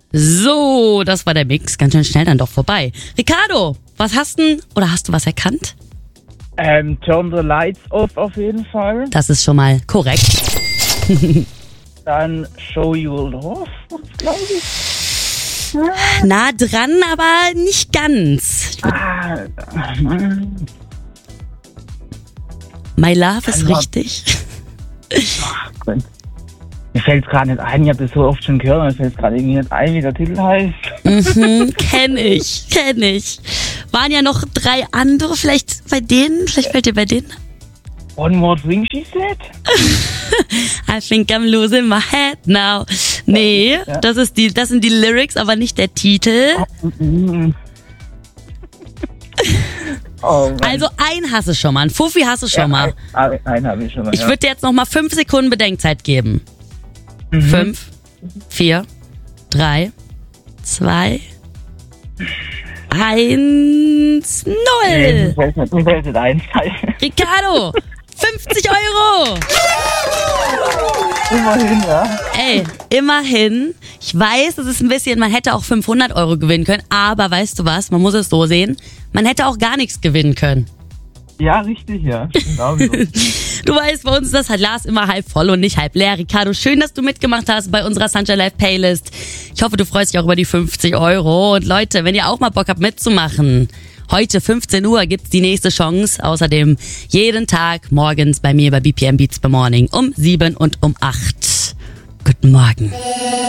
So, das war der Mix. Ganz schön schnell dann doch vorbei. Ricardo, was hast du was erkannt? Turn the Lights Off auf jeden Fall. Das ist schon mal korrekt. Dann Show You Love, glaube ich. Nah dran, aber nicht ganz. My Love ist richtig. Mir fällt es gerade nicht ein, ich habe das so oft schon gehört, mir fällt es gerade irgendwie nicht ein, wie der Titel heißt. Kenn ich. Waren ja noch 3 andere, vielleicht fällt dir bei denen? One More Thing She Said? I think I'm losing my head now. Nee, ja. Das sind die Lyrics, aber nicht der Titel. Oh, also einen hast du schon mal, einen Fuffi hast du schon mal. Einen habe ich schon mal, Ich würde dir jetzt noch mal 5 Sekunden Bedenkzeit geben. 5, 4, 3, 2, 1, 0. Mir fällt nicht ein. Ricardo, 50 Euro. Immerhin, ja. Ey, immerhin. Ich weiß, es ist ein bisschen, man hätte auch 500 Euro gewinnen können, aber weißt du was, man muss es so sehen, man hätte auch gar nichts gewinnen können. Ja, richtig, ja. Genau so. Du weißt, bei uns ist das Glas immer halb voll und nicht halb leer. Ricardo, schön, dass du mitgemacht hast bei unserer Sunshine Live Playlist. Ich hoffe, du freust dich auch über die 50 Euro. Und Leute, wenn ihr auch mal Bock habt mitzumachen, heute 15 Uhr gibt's die nächste Chance. Außerdem jeden Tag morgens bei mir bei BPM Beats by Morning um 7 und um 8. Guten Morgen.